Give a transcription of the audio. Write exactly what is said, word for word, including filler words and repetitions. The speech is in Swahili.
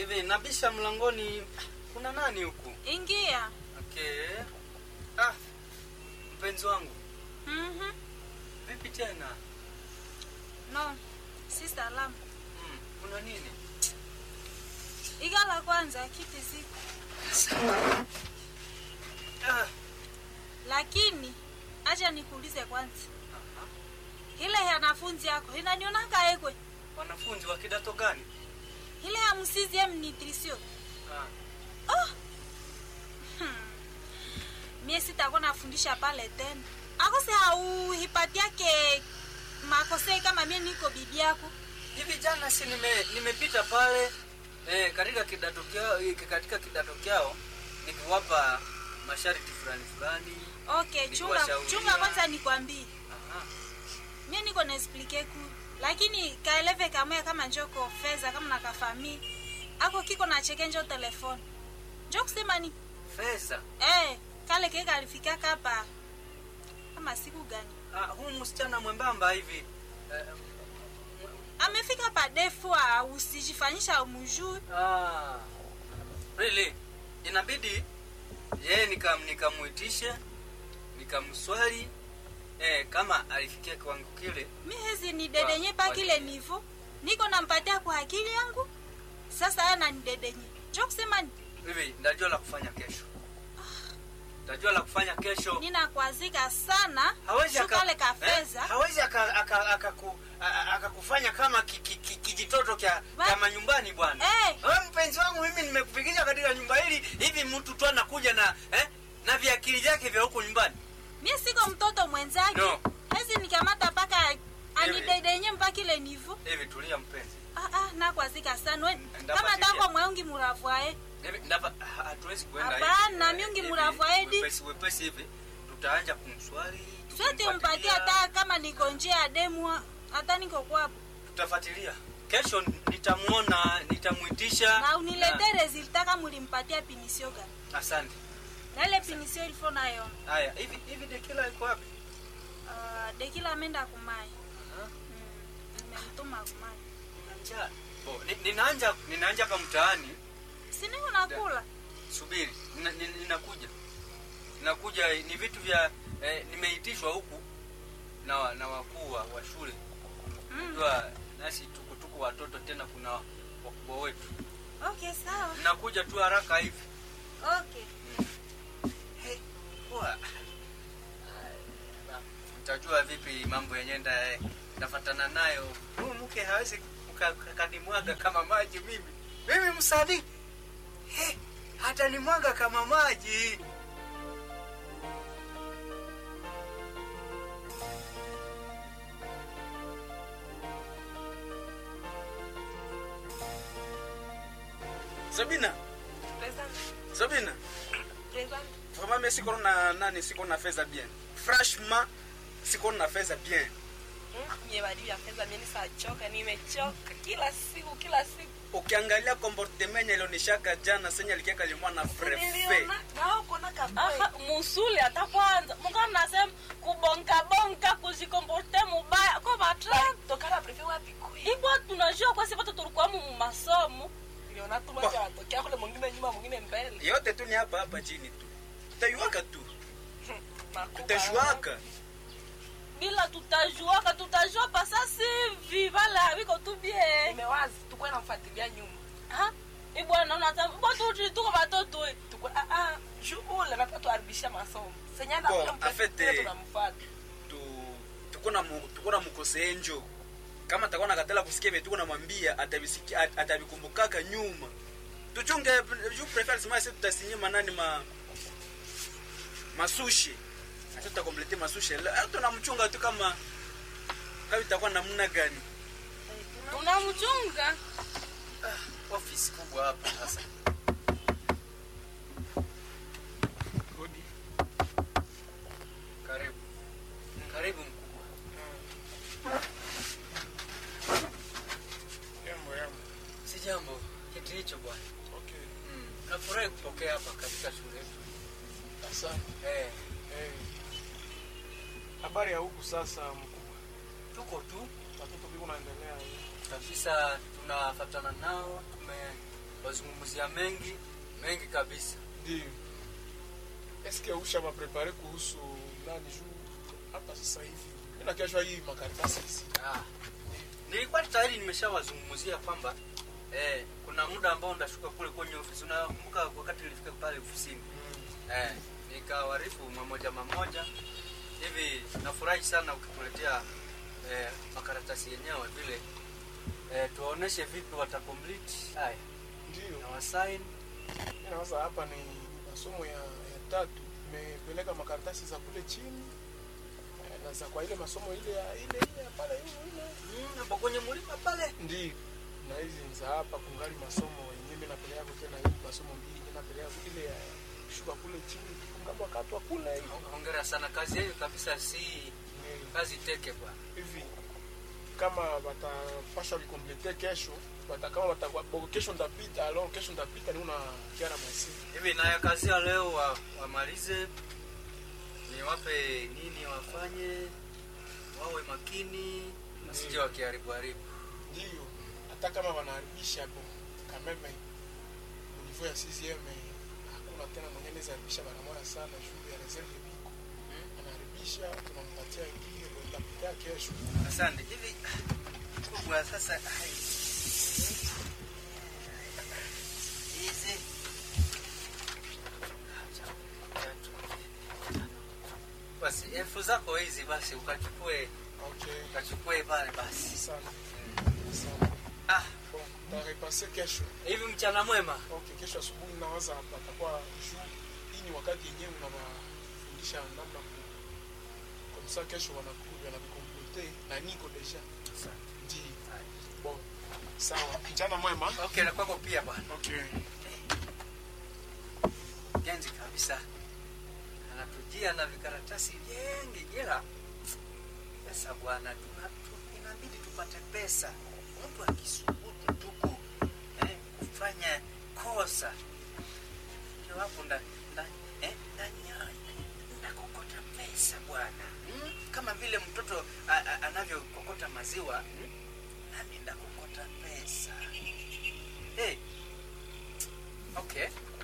Hivi nabisha mlangoni, kuna nani huku? Ingia. Okay. Ah, mpenzi wangu. Mhm. Vipi tena? No, si salamu. Mm, kuna nini? Igala kwanza kiti ziko. Ah, Lakini acha nikuulize kwanza. aha. Ile ya wanafunzi yako inaniona kaekwe. Wanafunzi wa kidato gani? Ile ya msizi ya nutrition. Ah. Oh. Hmm. Mimi sitakuwa nafundisha pale tena. Akose au hipati yake makosei kama mimi niko bibi yako. Hivi jana si nime nimepita pale eh katika kidato kyao katika kidato kyao nikiwapa masharti fulani fulani. Okay, chunga chunga kwanza nikwambie. Aha. Mimi niko na explique ku. Lakini kaeleve kama kama njoko fedha kama na kafami. Ako kiko na cheke njo telefone. Njoo kusema ni Fedha. eh kale keka alifika hapa. Kama siku gani? Ah, huyu msichana mwembamba hivi. Eh, Amefika pa defua usijifanyisha umjui. ah. Really? Inabidi yeye nikam nikamuitishe nikamswali eh kama alifikia kiwango kile. Mimi hizi ni dedenye pa kile nivo. Niko nampatia kwa akili yangu. Sasa yeye ananidedenye. Njoo kusema ni Hivi ndajua la kufanya kesho. Ndajua la kufanya kesho. ninakwazika sana. Hawezi kale ka fedha. Eh, hawezi aka aka akaku akakufanya kama kijitoto kya kama nyumbani bwana. Eh. Wewe mpenzi wangu mimi nimekufikisha katika nyumba hili hivi mtu tu anakuja na eh na viakili vyake vya huko nyumbani. Mimi siko mtoto mwenzake. No. Hizi nikamata paka anidedenye mpaka ile nivo. Hivi tulia mpenzi. Ah ah nakwazika sana. We, Ndapa kama tikia. tako mweungi muravwae. Hivi ndapa hatuwezi kuenda hivi. Hapana, miungi muravwaedi. Wepesi wepesi hivi tutaanza kumswali. Swati umpatie hata kama niko nje ya demu hata niko kwapo. Tutafuatilia. Kesho nitamuona, nitamuitisha. Na uniletee resulta kama ulimpatia pinisio gani. Asante. Na ile pinisio ilifo nayo. Haya, hivi hivi Dekila iko wapi? Ah, uh, Dekila ameenda kumai. Aha. Mm. Nimemtuma kumai. Anja. Oh, ni- ninaanja ninaanja hapa mtaani. Sini unakula? Subiri. Nina- nina- Ninakuja. Ninakuja ni vitu vya eh, nimeitishwa huku na na wakuu wa wa shule. Mm. Ndio nasi tuko tuko watoto tena kuna wakubwa wetu. Okay, sawa. Ninakuja tu haraka hivi. Okay. Hey, poa. Utajua vipi mambo yenyeenda eh, nafatana nayo. Huyu mke hawezi kanimwaga kama maji mimi. Mimi msadi. Hey, hata nimwaga kama maji. Sabina, Present. Sabina. Present. Vraiment mais siko na nani siko na fedha bien. Franchement siko na fedha bien. Mie badi ya fedha mimi nisachoka, nimechoka kila siku kila siku. Ukiangalia comportement ilionishaka jana senya alikia kalimwa na frefe. Niliona nao kuna kabisa. Aha, musuli hata kwanza. Munga nasema kubonka bonka kujikomporte mubaya kwa batra. Tokana prefe wapi kui? Ipo tunajua kwa sababu tulikuwa mu masomo. Niliona tu macho atokea kule mwingine nyuma mwingine mbele. Yote tu ni hapa hapa chini tu. Tutayuaka tu. Makuba. Tutajuaka. Bila tutajuaka tutajua pasa sivi wala wiko tu bien. Nimewazi tukwe namfuatilia nyuma. Ha? Ibwana unataka mboto tu tuko batoto. Tukwe ah ah shughuli na tatu aribisha masomo. Senyanda Bon, kwa afete. tunamfuata. Tu tuko na mu- tuko na mkosenjo. Kama atakuwa nakatala kusikia vitu tuko namwambia atabisikia at- atabikumbukaka nyuma. Tuchunge je préfère sema sisi tutasinyia manani ma masushi. Sasa tutakomplete masushi. Leo tunamchunga tu kama kama itakuwa namna gani. Tunamchunga. Ah, ofisi kubwa hapa sasa. Rudi. Karibu. Karibu mkubwa. Yambo yambo. Si jambo kitu hicho bwana. Okay. Mm. Nafurahi kupokea hapa katika shule yetu. Asante. Eh, Eh. Habari ya huku sasa mkubwa. tuko tu Watoto biko naendelea. kabisa tunafatana nao tume wazungumzia mengi mengi kabisa. Ndio. Eske usha ma prepare kuhusu nani juu hapa sasa hivi? Mimi nakeshwa hii makaratasi hizi. Ah. Nilikuwa tayari nimeshawazungumzia kwamba eh kuna muda ambao ndashuka kule kwenye ofisi. Unakumbuka wakati nilifika pale ofisini? Mm. Eh nikawarifu mmoja mmoja. Hivi nafurahi sana ukituletea eh makaratasi yenyewe vile eh tuoneshe vipi wata complete. Haya. Ndio. Na wasign. Mimi sasa hapa ni masomo ya, ya tatu. Nimepeleka makaratasi za kule chini. Na za kwa ile masomo ile ya ile ile pale ile. Mm, hapo kwenye mlima pale. Ndio. Na hizi za hapa kungali masomo yenyewe napeleka tena hivi masomo mbili napeleka ile ya shuka kule chini. Kungaba katwa kule hivi. Hongera sana, kazi hiyo kabisa si mm. kazi teke bwana. Hivi kama watapasha complete kesho, watakama watakuwa kesho ndapita, alors kesho ndapita ni una kiara basi. Hivi na kazi ya leo wa, wamalize ni wape nini wafanye wawe makini nasije wakiharibu haribu. Ndio. Hata kama wanaharibisha hapo kameme niveau ya C C M hakuna tena mwenyewe zaharibisha bana moja sana shule ya reserve biko. Hmm? Anaharibisha tunampatia ingine ndio tutapita kesho. Asante. Hivi kwa sasa hizi basi elfu zako hizi basi ukachukue. Okay. Ukachukue pale basi. Sana. Sana. Ah, bon, nitapase kesho. Hivi mchana mwema. Okay, kesho asubuhi naanza hapa atakuwa juu. Hii ni wakati yenyewe unawafundisha namna kwa msa kesho wanakuja na kukomplete na niko deja. Sawa. Ndio. Bon. Sawa. Mchana mwema. Okay, na kwako pia bwana. Okay. Genzi kabisa. Anatujia na vikaratasi vingi ila pesa bwana tunatu inabidi tupate pesa. Mtu akisubutu tuku eh kufanya kosa ndio hapo nda nda eh ndanya ndakokota pesa bwana. Hmm? Kama vile mtoto anavyokokota maziwa, hmm? Nami ndakokota pesa. Eh. Hey. Okay.